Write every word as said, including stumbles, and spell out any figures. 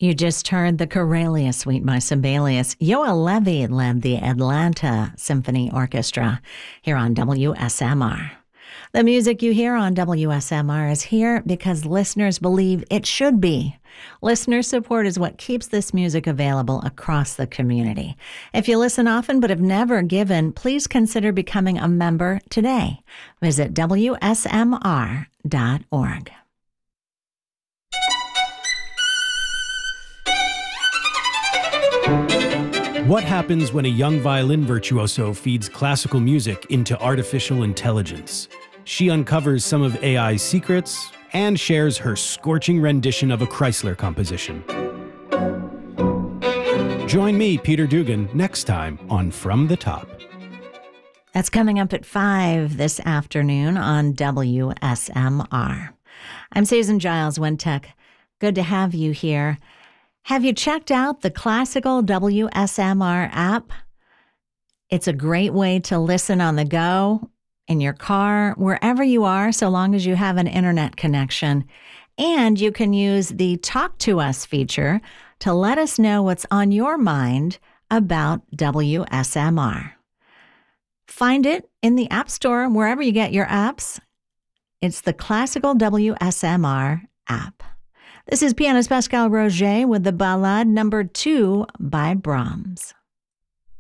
You just heard the Corelia Suite by Sibelius. Yoel Levy led the Atlanta Symphony Orchestra here on W S M R. The music you hear on W S M R is here because listeners believe it should be. Listener support is what keeps this music available across the community. If you listen often but have never given, please consider becoming a member today. Visit W S M R dot org. What happens when a young violin virtuoso feeds classical music into artificial intelligence? She uncovers some of A I's secrets and shares her scorching rendition of a Chrysler composition. Join me, Peter Dugan, next time on From the Top. That's coming up at five this afternoon on W S M R. I'm Susan Giles Wintech. Good to have you here. Have you checked out the classical W S M R app? It's a great way to listen on the go, in your car, wherever you are, so long as you have an internet connection. And you can use the Talk to Us feature to let us know what's on your mind about W S M R. Find it in the App Store, wherever you get your apps. It's the Classical W S M R app. This is pianist Pascal Roget with the Ballade number two by Brahms.